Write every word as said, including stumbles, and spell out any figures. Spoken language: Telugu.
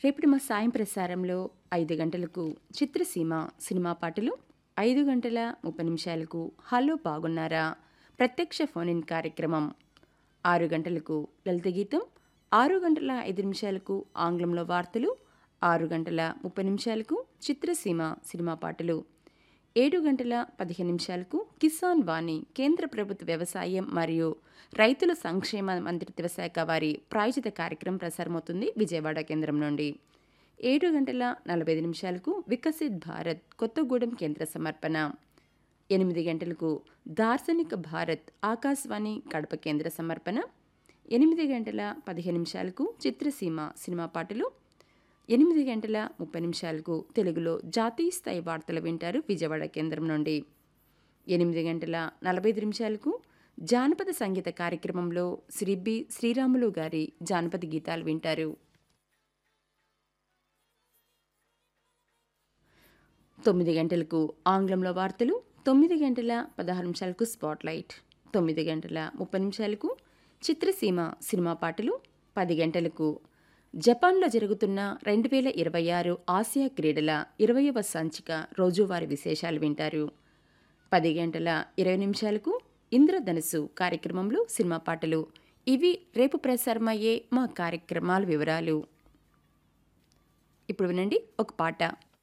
రేపటి మా సాయం ప్రసారంలో ఐదు గంటలకు చిత్రసీమ సినిమా పాటలు, ఐదు గంటల ముప్పై నిమిషాలకు హలో బాగున్నారా ప్రత్యక్ష ఫోన్ ఇన్ కార్యక్రమం, ఆరు గంటలకు లలిత గీతం, ఆరు గంటల ఐదు నిమిషాలకు ఆంగ్లంలో వార్తలు, ఆరు గంటల ముప్పై నిమిషాలకు చిత్రసీమ సినిమా పాటలు, ఏడు గంటల పదిహేను నిమిషాలకు కిసాన్ వాణి కేంద్ర ప్రభుత్వ వ్యవసాయం మరియు రైతుల సంక్షేమ మంత్రిత్వ శాఖ వారి ప్రాయోజిత కార్యక్రమం ప్రసారమవుతుంది విజయవాడ కేంద్రం నుండి. ఏడు గంటల నలభై ఐదు నిమిషాలకు వికసిత్ భారత్ కొత్తగూడెం కేంద్ర సమర్పణ. ఎనిమిది గంటలకు దార్శనిక భారత్ ఆకాశవాణి కడప కేంద్ర సమర్పణ. ఎనిమిది గంటల పదిహేను నిమిషాలకు చిత్రసీమ సినిమా పాటలు, ఎనిమిది గంటల ముప్పై నిమిషాలకు తెలుగులో జాతీయ స్థాయి వార్తలు వింటారు విజయవాడ కేంద్రం నుండి. ఎనిమిది గంటల నలభై ఐదు నిమిషాలకు జానపద సంగీత కార్యక్రమంలో శ్రీ బి శ్రీరాములు గారి జానపద గీతాలు వింటారు. తొమ్మిది గంటలకు ఆంగ్లంలో వార్తలు, తొమ్మిది గంటల పదహారు నిమిషాలకు స్పాట్లైట్, తొమ్మిది గంటల ముప్పై నిమిషాలకు చిత్రసీమ సినిమా పాటలు, పది గంటలకు జపాన్లో జరుగుతున్న రెండు వేల ఇరవై ఆరు ఆసియా క్రీడల ఇరవయవ సంచిక రోజువారీ విశేషాలు వింటారు. పది గంటల ఇరవై నిమిషాలకు ఇంద్రధనుసు కార్యక్రమంలో సినిమా పాటలు. ఇవి రేపు ప్రసారమయ్యే మా కార్యక్రమాల వివరాలు. ఇప్పుడు వినండి ఒక పాట.